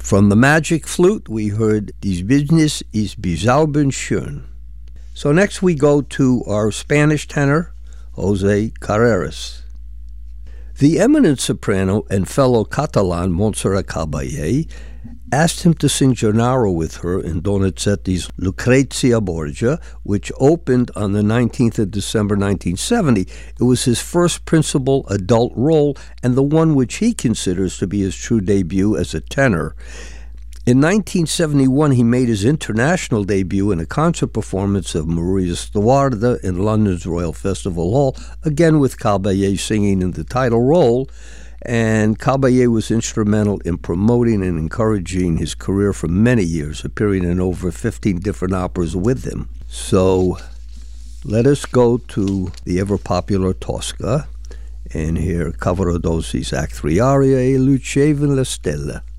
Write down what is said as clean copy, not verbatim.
From the Magic Flute, we heard "Dies Business is bezaubernd schön." So next we go to our Spanish tenor, Jose Carreras. The eminent soprano and fellow Catalan Montserrat Caballé asked him to sing Gennaro with her in Donizetti's Lucrezia Borgia, which opened on the 19th of December 1970. It was his first principal adult role and the one which he considers to be his true debut as a tenor. In 1971, he made his international debut in a concert performance of Maria Stuarda in London's Royal Festival Hall, again with Caballé singing in the title role. And Caballé was instrumental in promoting and encouraging his career for many years, appearing in over 15 different operas with him. So let us go to the ever-popular Tosca and hear Cavaradossi's Act 3 aria, E lucevano le stelle.